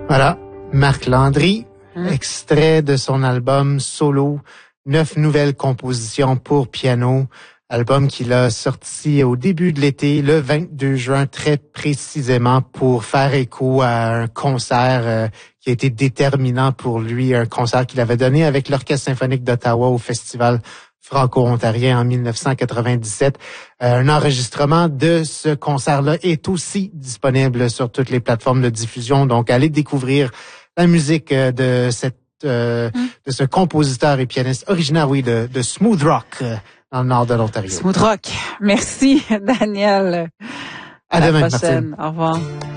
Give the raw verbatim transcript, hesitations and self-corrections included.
Voilà, Marc Landry, Hum. extrait de son album solo, neuf nouvelles compositions pour piano, album qu'il a sorti au début de l'été, le vingt-deux juin, très précisément pour faire écho à un concert euh, qui a été déterminant pour lui, un concert qu'il avait donné avec l'Orchestre symphonique d'Ottawa au Festival franco-ontarien en dix-neuf cent quatre-vingt-dix-sept. Euh, un enregistrement de ce concert-là est aussi disponible sur toutes les plateformes de diffusion. Donc, allez découvrir la musique euh, de cette euh, mm. de ce compositeur et pianiste originaire, oui, de, de smooth rock euh, dans le nord de l'Ontario. Smooth rock. Merci, Daniel. À, à demain, Martine. Au revoir.